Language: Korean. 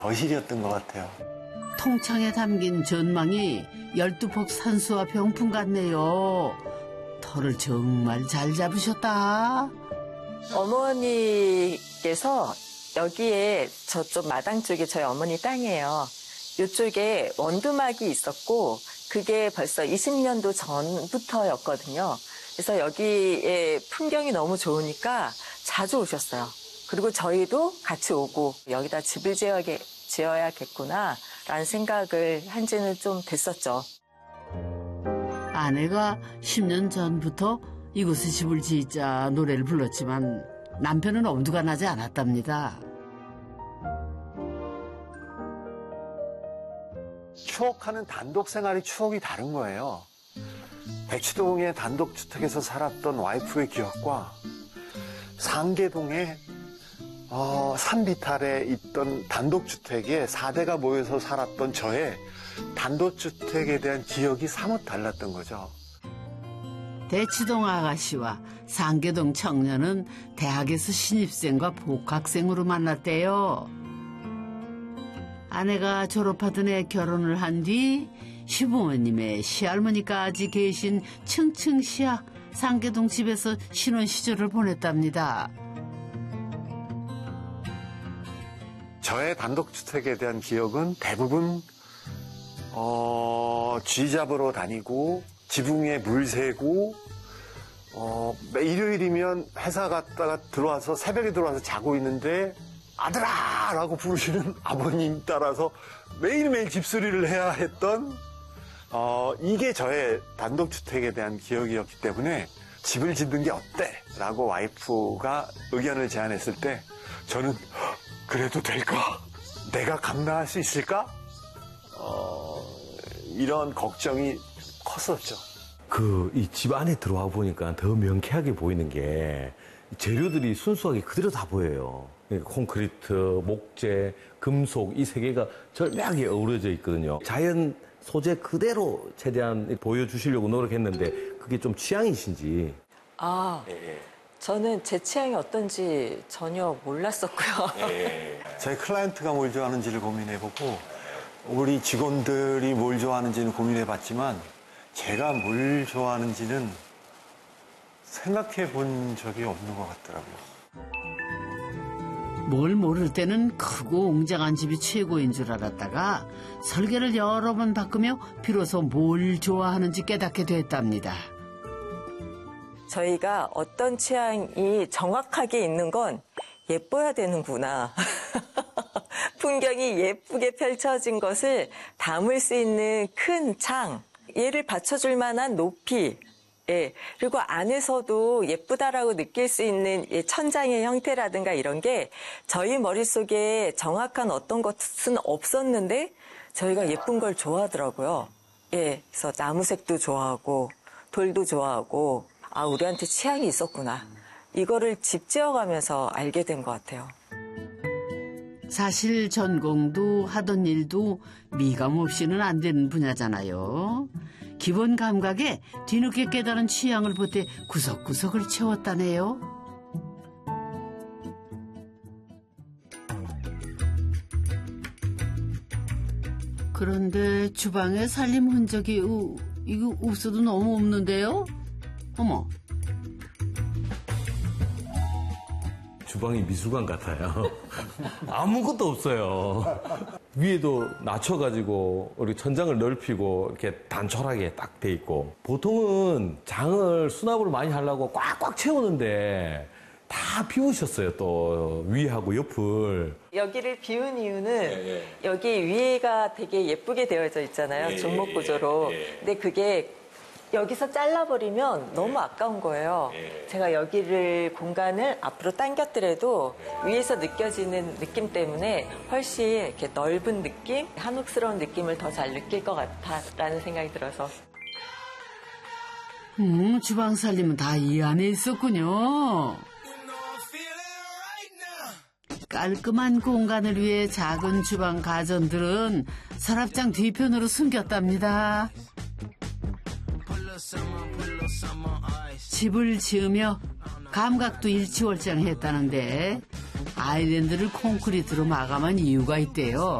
거실이었던 것 같아요. 통창에 담긴 전망이 12폭 산수와 병풍 같네요. 털을 정말 잘 잡으셨다. 어머니께서 여기에 저쪽 마당 쪽에 저희 어머니 땅이에요. 이쪽에 원두막이 있었고 그게 벌써 20년도 전부터였거든요. 그래서 여기에 풍경이 너무 좋으니까 자주 오셨어요. 그리고 저희도 같이 오고 여기다 집을 지어야겠구나라는 생각을 한 지는 좀 됐었죠. 아내가 10년 전부터 이곳에 집을 짓자 노래를 불렀지만 남편은 엄두가 나지 않았답니다. 추억하는 단독 생활이 추억이 다른 거예요. 대치동의 단독주택에서 살았던 와이프의 기억과 상계동의 산비탈에 있던 단독주택에 4대가 모여서 살았던 저의 단독주택에 대한 기억이 사뭇 달랐던 거죠. 대치동 아가씨와 상계동 청년은 대학에서 신입생과 복학생으로 만났대요. 아내가 졸업하던 해 결혼을 한 뒤 시부모님의 시할머니까지 계신 층층시야 상계동 집에서 신혼 시절을 보냈답니다. 저의 단독주택에 대한 기억은 대부분 쥐 잡으러 다니고 지붕 위에 물 새고 일요일이면 회사 갔다가 들어와서 새벽에 들어와서 자고 있는데 아들아! 라고 부르시는 아버님 따라서 매일매일 집수리를 해야 했던 이게 저의 단독주택에 대한 기억이었기 때문에 집을 짓는 게 어때? 라고 와이프가 의견을 제안했을 때 저는 그래도 될까? 내가 감당할 수 있을까? 이런 걱정이 컸었죠. 이 집 안에 들어와 보니까 더 명쾌하게 보이는 게 재료들이 순수하게 그대로 다 보여요. 콘크리트, 목재, 금속 이 세 개가 절묘하게 어우러져 있거든요. 자연 소재 그대로 최대한 보여주시려고 노력했는데 그게 좀 취향이신지. 저는 제 취향이 어떤지 전혀 몰랐었고요. 저희 클라이언트가 뭘 좋아하는지를 고민해보고 우리 직원들이 뭘 좋아하는지는 고민해봤지만 제가 뭘 좋아하는지는 생각해본 적이 없는 것 같더라고요. 뭘 모를 때는 크고 웅장한 집이 최고인 줄 알았다가 설계를 여러 번 바꾸며 비로소 뭘 좋아하는지 깨닫게 됐답니다. 저희가 어떤 취향이 정확하게 있는 건 예뻐야 되는구나. 풍경이 예쁘게 펼쳐진 것을 담을 수 있는 큰 창, 얘를 받쳐줄 만한 높이, 그리고 안에서도 예쁘다라고 느낄 수 있는 천장의 형태라든가 이런 게 저희 머릿속에 정확한 어떤 것은 없었는데 저희가 예쁜 걸 좋아하더라고요. 그래서 나무색도 좋아하고 돌도 좋아하고 우리한테 취향이 있었구나. 이거를 집 지어가면서 알게 된 것 같아요. 사실 전공도 하던 일도 미감 없이는 안 되는 분야잖아요. 기본 감각에 뒤늦게 깨달은 취향을 보태 구석구석을 채웠다네요. 그런데 주방에 살림 흔적이 이거 없어도 너무 없는데요? 어머. 주방이 미술관 같아요. 아무것도 없어요. 위에도 낮춰가지고 우리 천장을 넓히고 이렇게 단촐하게 딱 돼 있고 보통은 장을 수납을 많이 하려고 꽉꽉 채우는데 다 비우셨어요. 또 위하고 옆을. 여기를 비운 이유는 여기 위에가 되게 예쁘게 되어져 있잖아요. 중목 구조로. 근데 그게 여기서 잘라버리면 너무 아까운 거예요. 제가 여기를 공간을 앞으로 당겼더라도 위에서 느껴지는 느낌 때문에 훨씬 이렇게 넓은 느낌, 한옥스러운 느낌을 더 잘 느낄 것 같다라는 생각이 들어서. 주방 살림은 다 이 안에 있었군요. 깔끔한 공간을 위해 작은 주방 가전들은 서랍장 뒤편으로 숨겼답니다. 집을 지으며 감각도 일취월장했다는데 아일랜드를 콘크리트로 마감한 이유가 있대요.